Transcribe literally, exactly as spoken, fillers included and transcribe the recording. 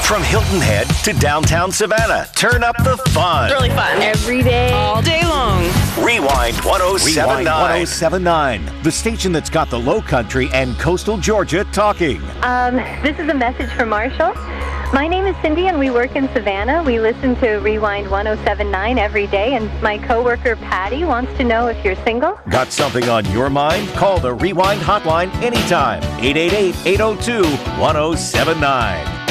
From Hilton Head to downtown Savannah, turn up the fun. It's really fun. Every day. All day long. Rewind one oh seven nine. one oh seven nine, the station that's got the Low Country and coastal Georgia talking. Um, this is a message from Marshall. My name is Cindy and we work in Savannah. We listen to Rewind one oh seven nine every day, and my coworker Patty wants to know if you're single. Got something on your mind? Call the Rewind hotline anytime. eight eight eight, eight oh two, one oh seven nine.